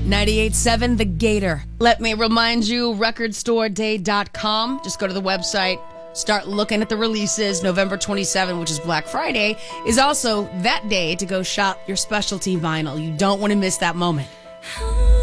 98.7 The Gator. Let me remind you, recordstoreday.com. Just go to the website, start looking at the releases. November 27, which is Black Friday, is also that day to go shop your specialty vinyl. You don't want to miss that moment.